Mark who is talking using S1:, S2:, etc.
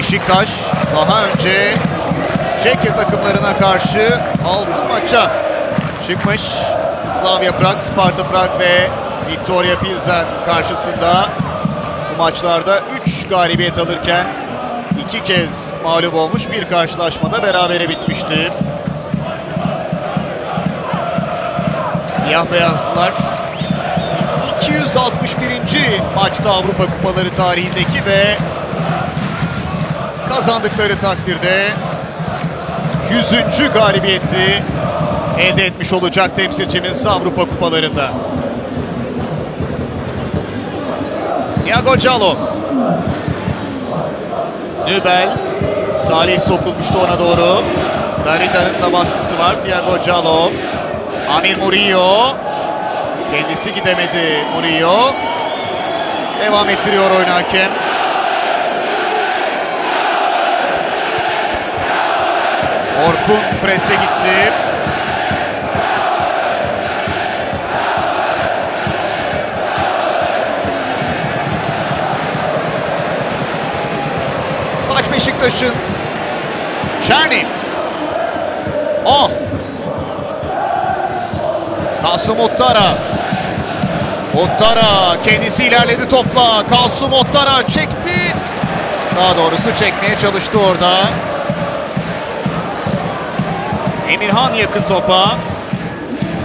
S1: Beşiktaş daha önce Çekya takımlarına karşı 6 maça çıkmış. Slavia Prag, Sparta Prag ve Viktoria Pilsen karşısında bu maçlarda 3 galibiyet alırken 2 kez mağlup olmuş. Bir karşılaşmada berabere bitmişti. Siyah beyazlılar 261. maçta Avrupa Kupaları tarihindeki ve kazandıkları takdirde 100. galibiyeti elde etmiş olacak temsilcimiz Avrupa Kupalarında. Thiago Callo. Nübel. Salih sokulmuştu ona doğru. Darida'nın da baskısı var. Thiago Callo. Amir Murillo. Kendisi gidemedi Murillo. Devam ettiriyor oyunu hakem. Orkun prese gitti. Maç Beşiktaş'ın. Çerni. Oh. Kasım Ottara. Ottara kendisi ilerledi topla. Kasım Ottara çekti. Daha doğrusu çekmeye çalıştı orada. Emirhan yakın topa.